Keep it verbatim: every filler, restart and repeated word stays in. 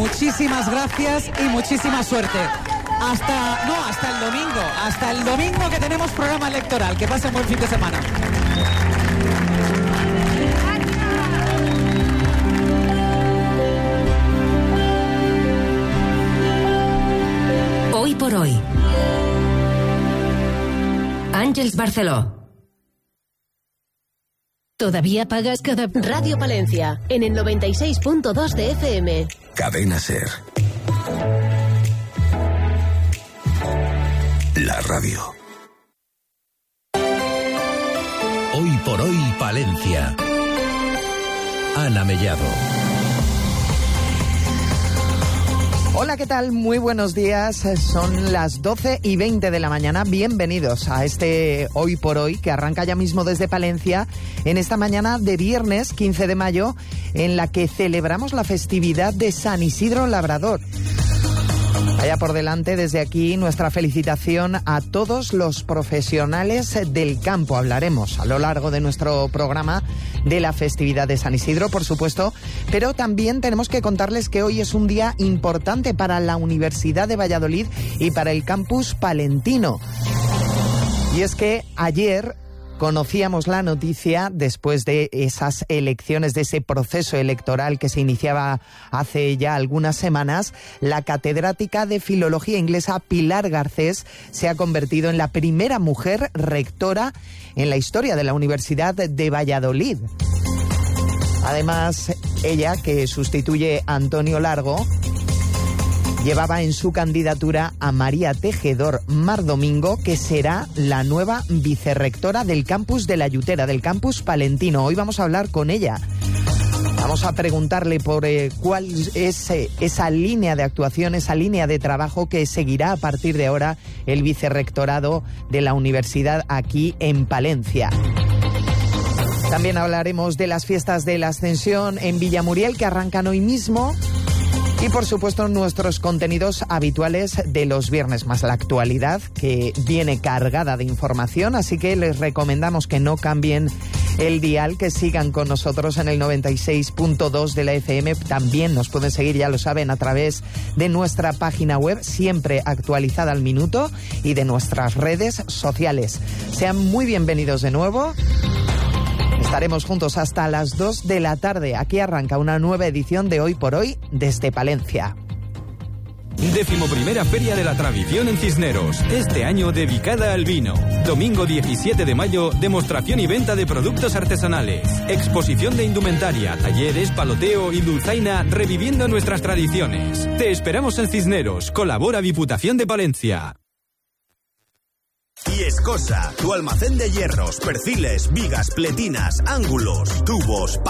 muchísimas gracias y muchísima suerte. Hasta, no, hasta el domingo, hasta el domingo que tenemos programa electoral. Que pasen buen fin de semana. Hoy por hoy. Àngels Barceló. ¿Todavía pagas cada...? Radio Palencia, en el noventa y seis punto dos de F M. Cadena Ser. La radio. Hoy por hoy, Palencia. Ana Mellado. Hola, ¿qué tal? Muy buenos días. Son las doce y veinte de la mañana. Bienvenidos a este Hoy por Hoy, que arranca ya mismo desde Palencia, en esta mañana de viernes quince de mayo, en la que celebramos la festividad de San Isidro Labrador. Vaya por delante desde aquí nuestra felicitación a todos los profesionales del campo. Hablaremos a lo largo de nuestro programa de la festividad de San Isidro, por supuesto, pero también tenemos que contarles que hoy es un día importante para la Universidad de Valladolid y para el campus palentino. Y es que ayer conocíamos la noticia, después de esas elecciones, de ese proceso electoral que se iniciaba hace ya algunas semanas, la catedrática de Filología Inglesa Pilar Garcés se ha convertido en la primera mujer rectora en la historia de la Universidad de Valladolid. Además, ella, que sustituye a Antonio Largo, llevaba en su candidatura a María Tejedor Mar Domingo, que será la nueva vicerrectora del campus de La Yutera, del campus palentino. Hoy vamos a hablar con ella. Vamos a preguntarle por eh, cuál es eh, esa línea de actuación, esa línea de trabajo que seguirá a partir de ahora el vicerrectorado de la universidad aquí en Palencia. También hablaremos de las fiestas de la Ascensión en Villamuriel, que arrancan hoy mismo. Y por supuesto nuestros contenidos habituales de los viernes, más la actualidad, que viene cargada de información, así que les recomendamos que no cambien el dial, que sigan con nosotros en el noventa y seis punto dos de la F M. También nos pueden seguir, ya lo saben, a través de nuestra página web, siempre actualizada al minuto, y de nuestras redes sociales. Sean muy bienvenidos de nuevo. Estaremos juntos hasta las dos de la tarde. Aquí arranca una nueva edición de Hoy por Hoy desde Palencia. Décimo primera Feria de la Tradición en Cisneros, este año dedicada al vino. Domingo diecisiete de mayo, demostración y venta de productos artesanales. Exposición de indumentaria, talleres, paloteo y dulzaina, reviviendo nuestras tradiciones. Te esperamos en Cisneros. Colabora Diputación de Palencia. Iescosa, tu almacén de hierros, perfiles, vigas, pletinas, ángulos, tubos,